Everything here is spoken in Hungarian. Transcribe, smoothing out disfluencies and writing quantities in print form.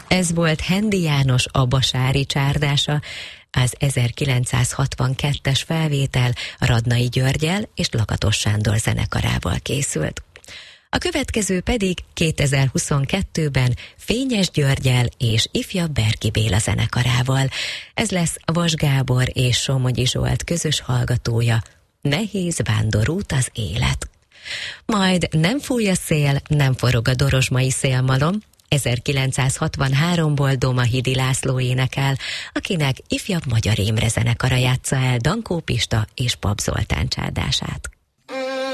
Ez volt Hendi János Abasári csárdása, az 1962-es felvétel Radnai Györggyel és Lakatos Sándor zenekarával készült. A következő pedig 2022-ben Fényes Györggyel és ifjabb Berki Béla zenekarával. Ez lesz Vas Gábor és Somogyi Zsolt közös hallgatója, Nehéz vándorút az élet. Majd Nem fúj a szél, nem forog a dorozsmai szélmalom, 1963-ból Domahidi László énekel, akinek ifjabb Magyar Imre zenekara játsza el Dankó Pista és Pap Zoltán csárdását.